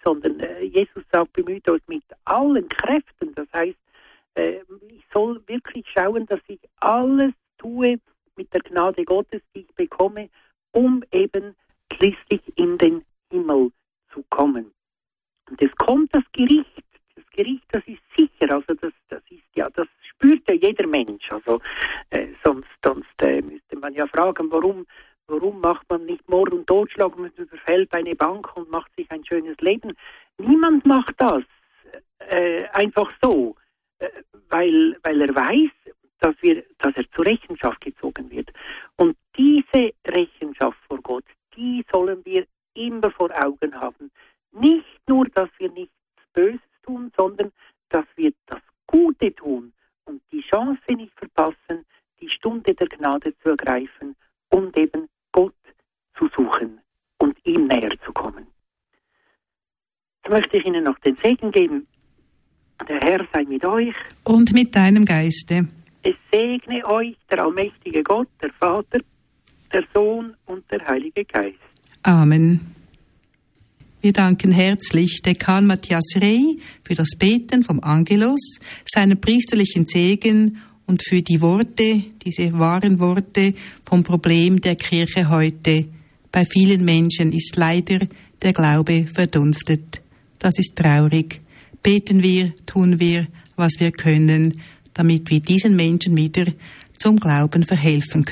sondern Jesus sagt, bemüht euch mit allen Kräften. Das heißt, ich soll wirklich schauen, dass ich alles tue mit der Gnade Gottes, die ich bekomme, um eben schließlich in den Himmel zu kommen. Und es kommt das Gericht. Das Gericht, das ist sicher, also das ist ja, das spürt ja jeder Mensch. Also sonst müsste man ja fragen, warum macht man nicht Mord und Totschlag, man überfällt eine Bank und macht sich ein schönes Leben. Niemand macht das einfach so, weil er weiß, dass er zur Rechenschaft gezogen wird. Und diese Rechenschaft vor Gott, die sollen wir immer vor Augen haben. Nicht nur, dass wir nichts Böses tun, sondern dass wir das Gute tun und die Chance nicht verpassen, die Stunde der Gnade zu ergreifen und eben Gott zu suchen und ihm näher zu kommen. Jetzt möchte ich Ihnen noch den Segen geben. Der Herr sei mit euch. Und mit deinem Geiste. Es segne euch der allmächtige Gott, der Vater, der Sohn und der Heilige Geist. Amen. Wir danken herzlich Dekan Matthias Rey für das Beten vom Angelus, seinen priesterlichen Segen und für die Worte, diese wahren Worte vom Problem der Kirche heute. Bei vielen Menschen ist leider der Glaube verdunstet. Das ist traurig. Beten wir, tun wir, was wir können, damit wir diesen Menschen wieder zum Glauben verhelfen können.